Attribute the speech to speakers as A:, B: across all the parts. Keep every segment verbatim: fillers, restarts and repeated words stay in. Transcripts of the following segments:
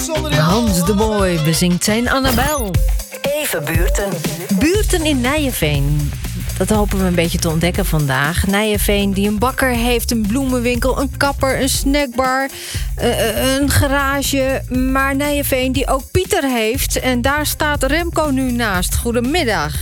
A: zonder jou.
B: Hans de Boy bezingt zijn Annabel.
C: Even buurten.
B: Buurten in Nijeveen. Dat hopen we een beetje te ontdekken vandaag. Nijeveen die een bakker heeft, een bloemenwinkel, een kapper, een snackbar, uh, een garage. Maar Nijeveen die ook Pieter heeft. En daar staat Remco nu naast. Goedemiddag.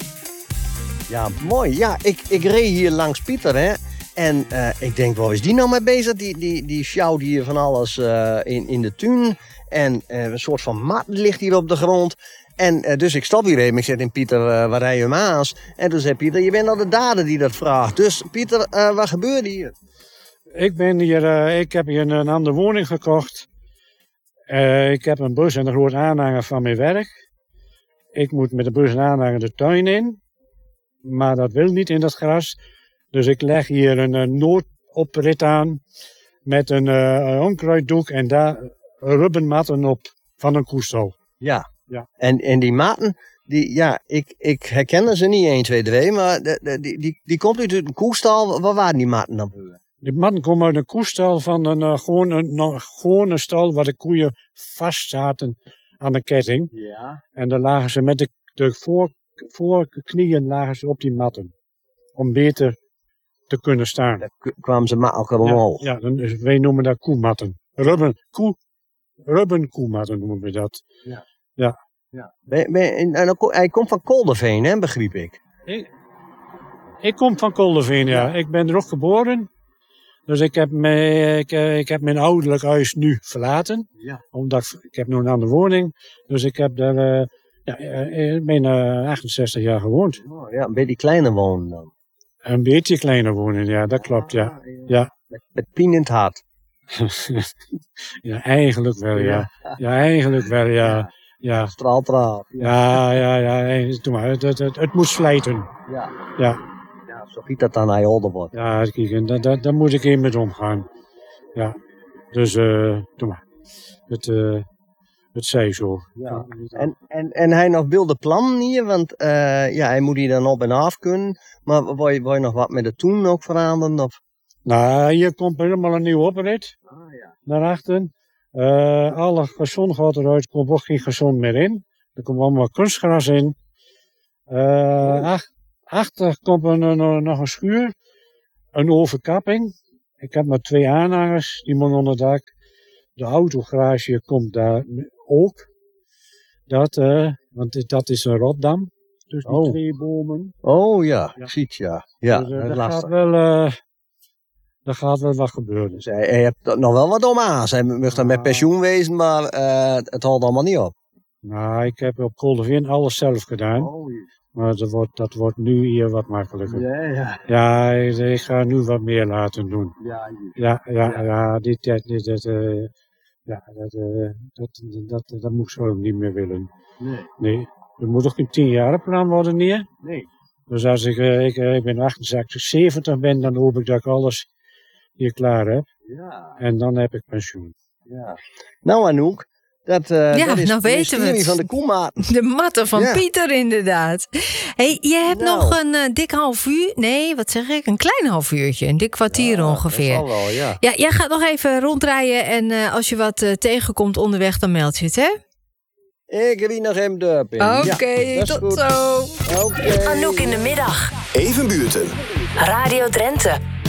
A: Ja, mooi. Ja, ik, ik reed hier langs Pieter, hè. En uh, ik denk, waar is die nou mee bezig? Die, die, die sjouwt hier van alles uh, in, in de tuin. En uh, een soort van mat ligt hier op de grond. En uh, dus ik stop hier even. Ik zeg in Pieter, uh, waar rij je hem aan? En toen zei Pieter, je bent al de dader die dat vraagt. Dus Pieter, uh, wat gebeurt hier?
D: Ik ben hier, uh, ik heb hier een, een andere woning gekocht. Uh, ik heb een bus en een groot aanhanger van mijn werk. Ik moet met de bus en aanhanger de tuin in. Maar dat wil niet in dat gras. Dus ik leg hier een, een noodoprit aan. Met een uh, onkruiddoek en daar rubbermatten op van een koestal.
A: Ja.
D: Ja.
A: En, en die matten, die, ja, ik, ik herken ze niet één, twee, drie, maar de, de, die, die, die komt uit een koestal. Waar waren die matten dan?
D: Die matten komen uit een koestal van een uh, gewone, een gewone stal waar de koeien vast zaten aan de ketting.
A: Ja.
D: En dan lagen ze met de, de voor, voorknieën lagen ze op die matten. Om beter te kunnen staan.
A: Daar kwamen ze makkelijker omhoog.
D: Ja, ja dan, wij noemen dat koematten. Rubben, koe, rubbenkoematten noemen we dat.
A: Ja.
D: Ja.
A: Ja. Ben, ben, en hij komt van Kolderveen, hè, begreep ik.
D: ik. Ik kom van Kolderveen, ja. ja. Ik ben er ook geboren. Dus ik heb, me, ik, ik heb mijn ouderlijk huis nu verlaten.
A: Ja.
D: Omdat ik, ik heb nu een andere woning. Dus ik heb daar uh, ja, ik ben uh, achtenzestig jaar gewoond.
A: Oh, ja, een beetje kleiner wonen dan.
D: Een beetje kleiner wonen, ja, dat klopt, ja. ja.
A: Met, met pien in het hart.
D: Ja, eigenlijk wel, ja. Ja, eigenlijk wel, ja. Ja.
A: Straal, straal.
D: Ja, ja, ja. Doe maar. Het, het, het, het moet slijten.
A: Ja.
D: Ja.
A: Ja, zo giet dat dan hij ouder wordt.
D: Ja, kijk, daar, daar, daar moet ik in met omgaan. Ja. Dus, eh, uh, doe maar. Het, uh, het zij zo.
A: Ja. En, en, en hij nog wilde plannen hier, want uh, ja, hij moet hier dan op en af kunnen. Maar wil je, wil je nog wat met de toen ook veranderen? Of?
D: Nou, hier komt helemaal een nieuwe oprit.
A: Ah, ja.
D: Naar achter. Uh, alle gazon gaat eruit, er komt ook geen gazon meer in. Er komt allemaal kunstgras in. Uh, ach, achter komt er nog, nog een schuur. Een overkapping. Ik heb maar twee aanhangers, die moeten onder dak. De autogarage komt daar ook. Dat, uh, want dat is een rotdam. Dus die
A: oh.
D: twee bomen.
A: Oh ja, ja. Ziet ja. Ja,
D: dus, uh,
A: dat
D: dat gaat wel... Uh, Er gaat wel wat gebeuren.
A: Dus hij, hij heeft nog wel wat om aan. Hij mag dan met pensioen wezen, maar uh, het houdt allemaal niet op.
D: Nou, ik heb op Kolderveen alles zelf gedaan.
A: Oh, ja.
D: Maar dat wordt, dat wordt nu hier wat makkelijker.
A: Ja, ja.
D: Ja, ik, ik ga nu wat meer laten doen.
A: Ja,
D: ja, ja, ja, ja dit, dit, dit, dit uh, ja, dat, uh, dat, dat, dat, dat moet ik zo ook niet meer willen.
A: Nee.
D: Nee. Er moet ook een tienjarenplan worden hier.
A: Nee.
D: Dus als ik, uh, ik, uh, ik ben achtenzestig, zeventig ben, dan hoop ik dat ik alles hier klaar heb.
A: Ja.
D: En dan heb ik pensioen.
A: Ja. Nou Anouk, dat, uh,
B: ja,
A: dat is
B: nou
A: de
B: weten we het.
A: van de koematen.
B: De matten van
A: ja.
B: Pieter inderdaad. Hey, je hebt
A: nou.
B: nog een uh, dik half uur. Nee, wat zeg ik? Een klein half uurtje. Een dik kwartier
A: ja,
B: ongeveer.
A: Dat zal wel, ja.
B: Ja, jij gaat nog even rondrijden. En uh, als je wat uh, tegenkomt onderweg, dan meld je het, hè?
A: Ik rijd nog even de in.
B: Oké, okay,
A: ja,
B: tot
A: goed.
B: zo.
A: Okay.
C: Anouk in de middag.
E: Even buurten.
C: Radio Drenthe.